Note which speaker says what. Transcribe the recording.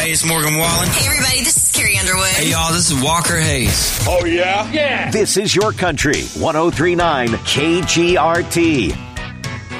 Speaker 1: Hey, it's Morgan Wallen.
Speaker 2: Hey, everybody, this is Carrie Underwood.
Speaker 1: Hey, y'all, this is Walker Hayes.
Speaker 3: Oh, yeah?
Speaker 4: Yeah.
Speaker 5: This is your country, 103.9 KGRT.